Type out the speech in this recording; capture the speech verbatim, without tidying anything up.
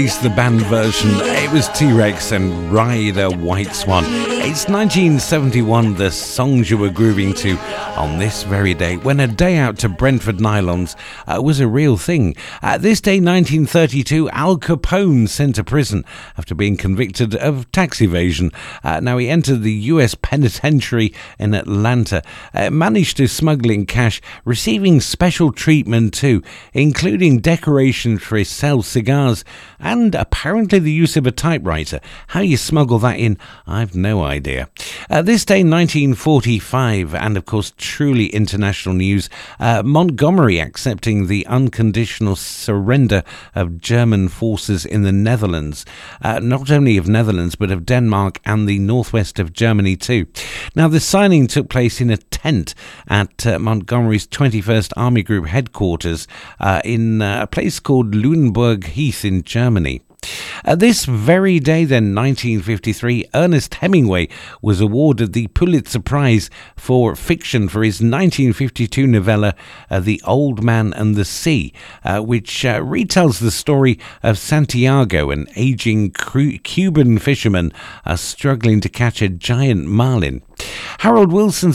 It's the band version. It was T-Rex and Ride a White Swan. It's nineteen seventy-one, the songs you were grooving to on this very day, when a day out to Brentford Nylons uh, was a real thing. Uh, this day, nineteen thirty-two, Al Capone sent to prison after being convicted of tax evasion. Uh, now, he entered the U S penitentiary in Atlanta, uh, managed to smuggle in cash, receiving special treatment too, including decorations for his cell cigars and apparently the use of a typewriter. How you smuggle that in, I've no idea. Uh, this day, nineteen forty-five, and of course truly international news, uh, Montgomery accepting the unconditional surrender of German forces in the Netherlands, uh, not only of Netherlands but of Denmark and the northwest of Germany too. Now, the signing took place in a tent at uh, Montgomery's twenty-first Army Group headquarters uh, in uh, a place called Lunenburg Heath in Germany. Uh, this very day, then, nineteen fifty-three, Ernest Hemingway was awarded the Pulitzer Prize for fiction for his nineteen fifty-two novella, uh, The Old Man and the Sea, uh, which uh, retells the story of Santiago, an aging Cu- Cuban fisherman uh, struggling to catch a giant marlin. Harold Wilson's